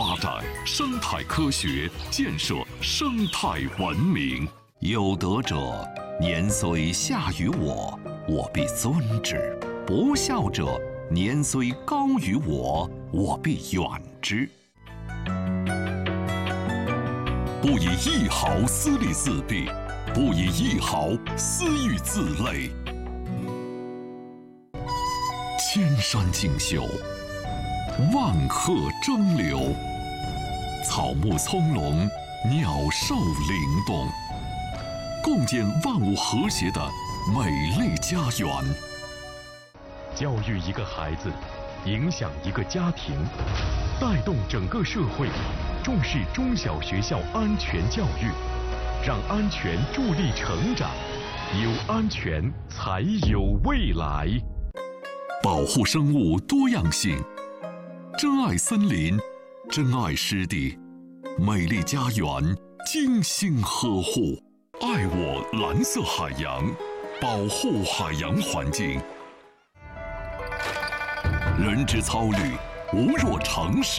发展生态科学，建设生态文明。有德者，年虽下于我，我必尊之；不孝者，年虽高于我，我必远之。不以一毫私利自弊，不以一毫私欲自累。千山竞秀，万壑争流，草木葱茏，鸟兽灵动，共建万物和谐的美丽家园。 教育一个孩子，影响一个家庭，带动整个社会，重视中小学校安全教育，让安全助力成长，有安全才有未来。 保护生物多样性，珍爱森林，珍爱湿地，美丽家园精心呵护。爱我蓝色海洋，保护海洋环境。人之操虑，无若诚实。